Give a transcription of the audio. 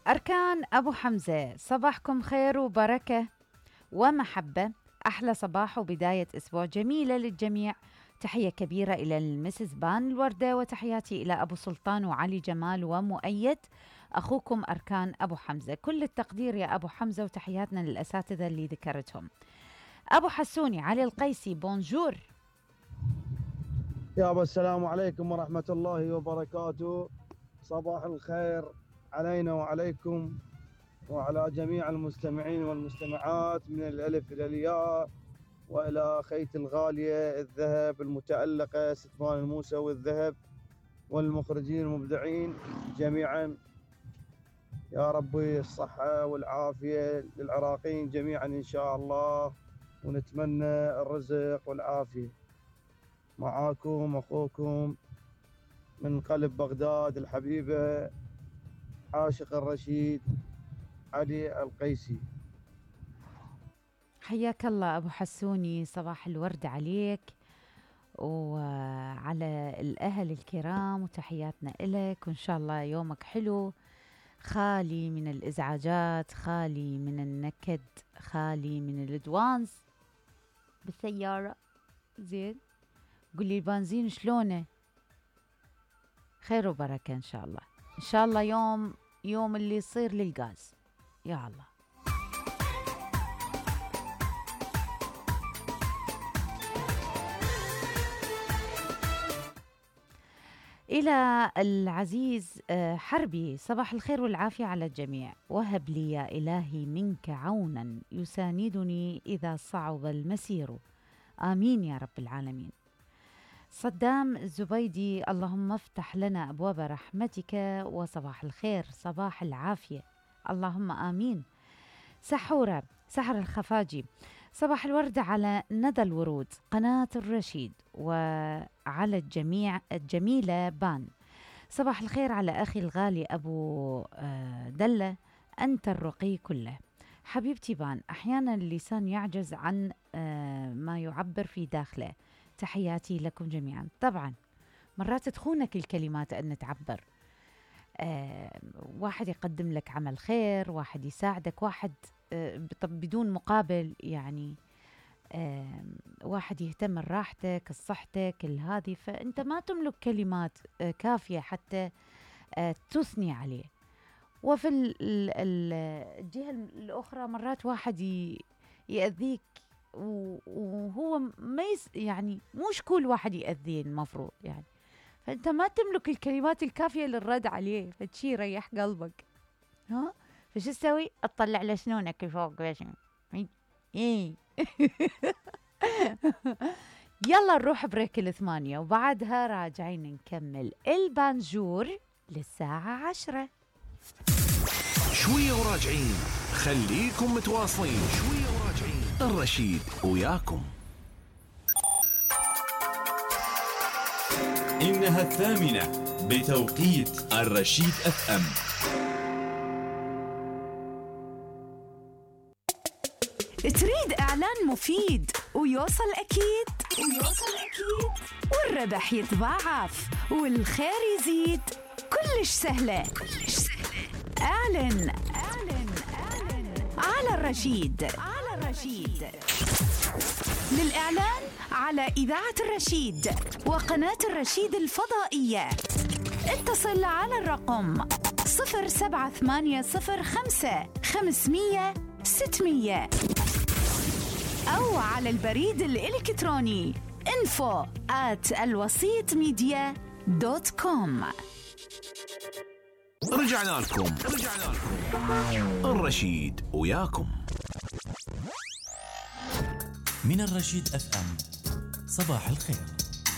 أركان أبو حمزة، صباحكم خير وبركة ومحبة. أحلى صباح وبداية أسبوع جميلة للجميع. تحية كبيرة إلى المسز بان الوردة، وتحياتي إلى أبو سلطان وعلي جمال ومؤيد. أخوكم أركان أبو حمزة. كل التقدير يا أبو حمزة، وتحياتنا للأساتذة اللي ذكرتهم. أبو حسوني علي القيسي، بونجور يابا، السلام عليكم ورحمة الله وبركاته. صباح الخير علينا وعليكم وعلى جميع المستمعين والمستمعات، من الألف إلى الياء، وإلى خيت الغالية الذهب المتألقة ستمان الموسى والذهب، والمخرجين المبدعين جميعا. يا ربي الصحة والعافية للعراقيين جميعا إن شاء الله، ونتمنى الرزق والعافية. معاكم أخوكم من قلب بغداد الحبيبة، عاشق الرشيد علي القيسي. حياك الله أبو حسوني، صباح الورد عليك وعلى الأهل الكرام، وتحياتنا إلك، وإن شاء الله يومك حلو، خالي من الإزعاجات، خالي من النكد، خالي من الدوانز بالسيارة. زين، قولي البنزين شلونه؟ خير وبركة إن شاء الله. إن شاء الله يوم اللي يصير للغاز يا الله. إلى العزيز حربي، صباح الخير والعافية على الجميع. وهب لي يا إلهي منك عونا يساندني إذا صعب المسير، آمين يا رب العالمين. صدام الزبيدي، اللهم افتح لنا أبواب رحمتك وصباح الخير، صباح العافية، اللهم آمين. سحورة، سحر الخفاجي، صباح الورد على ندى الورود، قناة الرشيد، وعلى الجميع الجميلة بان. صباح الخير على أخي الغالي أبو دلة، أنت الرقي كله. حبيبتي بان، أحيانا اللسان يعجز عن ما يعبر في داخله. تحياتي لكم جميعا. طبعا مرات تخونك الكلمات أن تعبر. واحد يقدم لك عمل خير، واحد يساعدك، واحد بدون مقابل، يعني واحد يهتم لراحتك صحتك هذه، فأنت ما تملك كلمات كافية حتى تثني عليه. وفي الجهة الأخرى مرات واحد يأذيك وهو ما يعني مش كل واحد يأذيه المفروض، يعني فأنت ما تملك الكلمات الكافية للرد عليه، فشي يريح قلبك. ها فشو تسوي؟ اطلع لسنونك فوق بس. ايه يلا نروح بريك ال8، وبعدها راجعين نكمل البانجور للساعة 10. شوية وراجعين، خليكم متواصلين. شوية وراجعين، الرشيد وياكم. إنها 8 بتوقيت الرشيد FM. تريد إعلان مفيد ويوصل أكيد والربح يتضاعف والخير يزيد، كلش سهلة. اعلن على الرشيد. للإعلان على إذاعة الرشيد وقناة الرشيد الفضائية اتصل على الرقم 07805 أو على البريد الإلكتروني info@alwasitmedia.com. رجعنا لكم الرشيد وياكم. من الرشيد FM، صباح الخير.